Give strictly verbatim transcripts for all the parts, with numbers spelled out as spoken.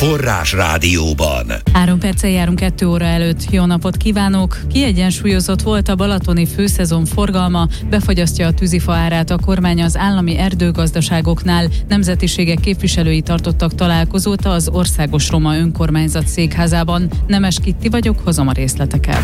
Forrás Rádióban. Három perccel járunk kettő óra előtt. Jó napot kívánok! Kiegyensúlyozott volt a balatoni főszezon forgalma, befagyasztja a tűzifa árát a kormány az állami erdőgazdaságoknál. Nemzetiségek képviselői tartottak találkozót az Országos Roma Önkormányzat székházában. Nemes Kitti vagyok, hozom a részleteket.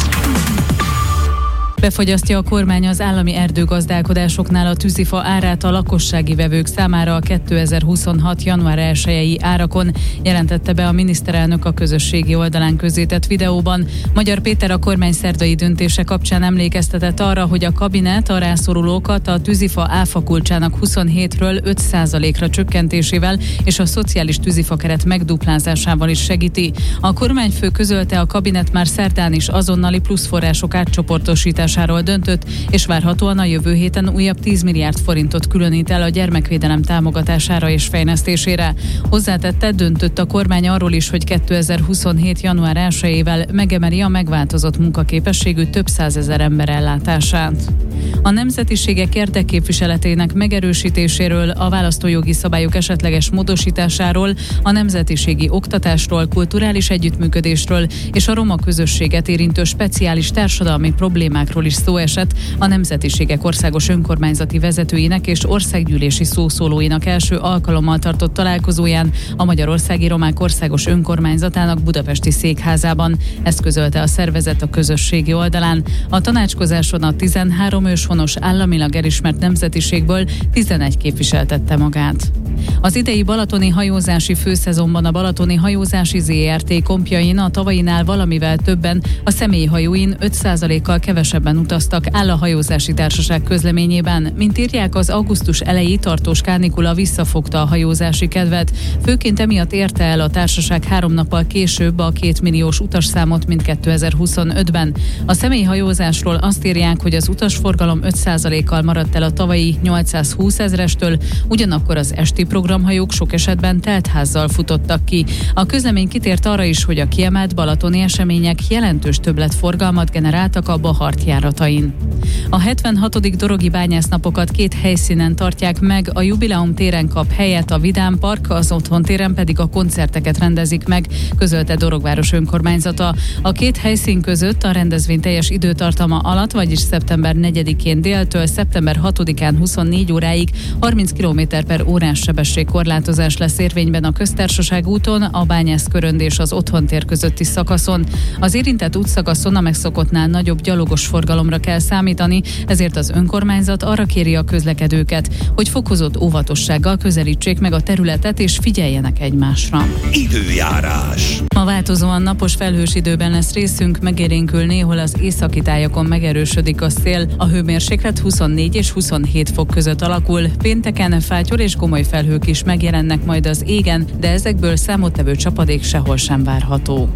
Befagyasztja a kormány az állami erdőgazdálkodásoknál a tűzifa árát a lakossági vevők számára a kétezer-huszonhat. január elsejei árakon, jelentette be a miniszterelnök a közösségi oldalán közzétett videóban. Magyar Péter a kormány szerdai döntése kapcsán emlékeztetett arra, hogy a kabinet a rászorulókat a tűzifa áfakulcsának huszonhétről öt százalékra csökkentésével és a szociális tűzifakeret megduplázásával is segíti. A kormányfő közölte, a kabinet már szerdán is azonnali pluszforrások átcsoportosításáról döntött, és várhatóan a jövő héten újabb tíz milliárd forintot különít el a gyermekvédelem támogatására és fejlesztésére. Hozzátette, döntött a kormány arról is, hogy kétezer-huszonhét. január elsejével megemeli a megváltozott munkaképességű több százezer ember ellátását. A nemzetiségek érdekképviseletének megerősítéséről, a választójogi szabályok esetleges módosításáról, a nemzetiségi oktatásról, kulturális együttműködésről és a roma közösséget érintő speciális társadalmi problémákról is szó esett a Nemzetiségek Országos Önkormányzati vezetőinek és országgyűlési szószólóinak első alkalommal tartott találkozóján a Magyarországi Romák Országos Önkormányzatának budapesti székházában. Ezt közölte a szervezet a közösségi oldalán. A tanácskozáson a tizenhárom őshonos államilag elismert nemzetiségből tizenegy képviseltette magát. Az idei balatoni hajózási főszezonban a Balatoni Hajózási zé er té kompjain a tavainál valamivel többen, a személyhajóin öt százalékkal kevesebben utaztak, áll a hajózási társaság közleményében. Mint írják, az augusztus elejé tartós kánikula visszafogta a hajózási kedvet. Főként emiatt érte el a társaság három nappal később a kétmilliós utasszámot, mint kétezer-huszonötben. A személyhajózásról azt írják, hogy az utasforgalom öt százalékkal maradt el a tavalyi nyolcszázhúsz ezrestől, ugyanakkor az esti programhajók sok esetben teltházzal futottak ki. A közlemény kitért arra is, hogy a kiemelt balatoni események jelentős többletforgalmat generáltak a Bahart járatain. A hetvenhatodik dorogi bányásznapokat két helyszínen tartják meg, a Jubileum téren kap helyet a Vidám Park, az Otthon téren pedig a koncerteket rendezik meg, közölte Dorogváros önkormányzata. A két helyszín között a rendezvény teljes időtartama alatt, vagyis szeptember negyedikén déltől szeptember hatodikán huszonnégy óráig harminc kilométer per órás sebességkorlátozás lesz érvényben a Köztársaság úton, a Bányászkörönd és az Otthon tér közötti szakaszon. Az érintett útszakaszon a megszokottnál nagyobb gyalogos forgalomra kell számítani, ezért az önkormányzat arra kéri a közlekedőket, hogy fokozott óvatossággal közelítsék meg a területet és figyeljenek egymásra. Időjárás. Ma változóan napos, felhős időben lesz részünk, megélénkül néhol az északi tájakon megerősödik a szél, a hőmérséklet huszonnégy és huszonhét fok között alakul. Pénteken fáttyol és komoly felhők is megjelennek majd az égen, de ezekből számottevő csapadék sehol sem várható.